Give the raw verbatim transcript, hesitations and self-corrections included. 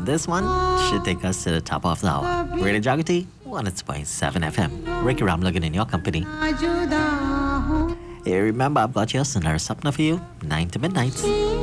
this one should take us to the top of the hour. Radio Jagati, one oh two point seven F M. Ricky Ramlogan in your company. Hey, remember, I've got your Sunar Sapna for you, nine to midnight.